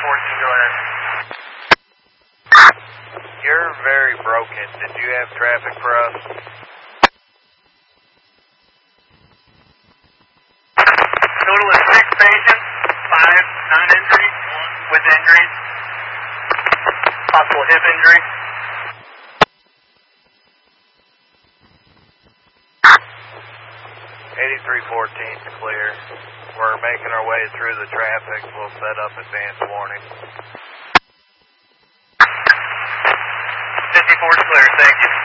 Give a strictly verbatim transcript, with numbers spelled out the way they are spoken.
fourteen, go ahead. You're very broken. Did you have traffic for us? Total is six patients, five non-injury, one with injury. Possible hip injury. eighty-three fourteen is clear. We're making our way through the traffic. We'll set up advance warning. fifty-four is clear, thank you.